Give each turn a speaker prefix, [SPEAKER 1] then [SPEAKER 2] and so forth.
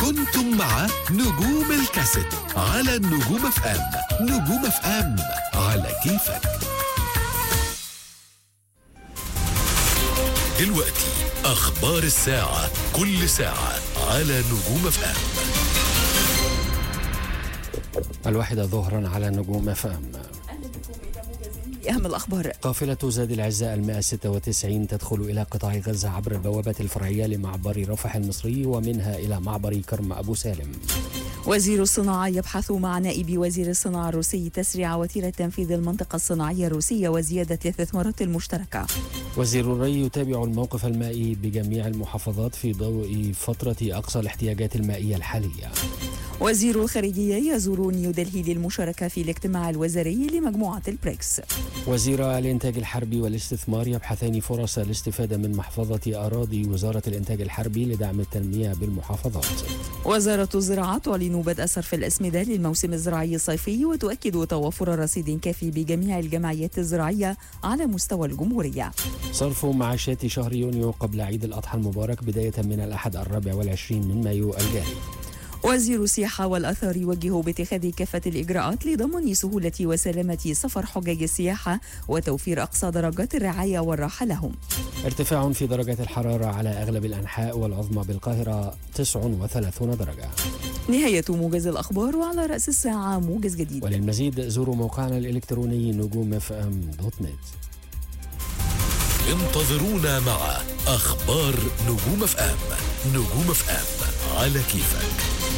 [SPEAKER 1] كنتم مع نجوم الكاسيت على النجوم اف ام. نجوم اف ام على كيفك. دلوقتي أخبار الساعة، كل ساعة على نجوم اف ام.
[SPEAKER 2] 1:00 ظهرا على نجوم اف ام.
[SPEAKER 3] أهم الأخبار.
[SPEAKER 2] قافلة زاد العزاء 196 تدخل إلى قطاع غزة عبر البوابة الفرعية لمعبر رفح المصري ومنها إلى معبر كرم أبو سالم.
[SPEAKER 3] وزير الصناعة يبحث مع نائب وزير الصناعة الروسي تسريع وتيرة تنفيذ المنطقة الصناعية الروسية وزيادة الاستثمارات المشتركة.
[SPEAKER 2] وزير الري يتابع الموقف المائي بجميع المحافظات في ضوء فترة أقصى الاحتياجات المائية الحالية.
[SPEAKER 3] وزير الخارجية يزور نيودلهي للمشاركة في الاجتماع الوزاري لمجموعة البريكس.
[SPEAKER 2] وزير الإنتاج الحربي والاستثمار يبحثان فرص الاستفادة من محفظة أراضي وزارة الإنتاج الحربي لدعم التنمية بالمحافظات.
[SPEAKER 3] وزارة الزراعة تعلن بدء صرف الأسمدة للموسم الزراعي الصيفي وتؤكد توفر رصيد كافي بجميع الجمعيات الزراعية على مستوى الجمهورية.
[SPEAKER 2] صرف معاشات شهر يونيو قبل عيد الأضحى المبارك بداية من الأحد 24 من مايو الجاري.
[SPEAKER 3] وزير السياحة والآثار يوجه باتخاذ كافة الإجراءات لضمان سهولة وسلامة سفر حجاج السياحة وتوفير أقصى درجات الرعاية والراحة لهم.
[SPEAKER 2] ارتفاع في درجات الحرارة على أغلب الأنحاء والعظمى بالقاهرة 39 درجة.
[SPEAKER 3] نهاية موجز الأخبار، وعلى رأس الساعة موجز جديد.
[SPEAKER 2] وللمزيد زوروا موقعنا الإلكتروني نجوم.fm.net.
[SPEAKER 1] انتظرونا مع أخبار نجوم اف ام. نجوم اف ام على كيفك.